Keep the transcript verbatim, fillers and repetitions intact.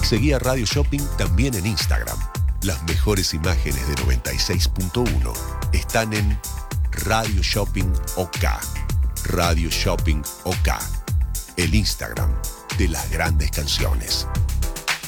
Seguí a Radio Shopping también en Instagram. Las mejores imágenes de noventa y seis punto uno están en Radio Shopping OK. Radio Shopping OK, el Instagram de las grandes canciones.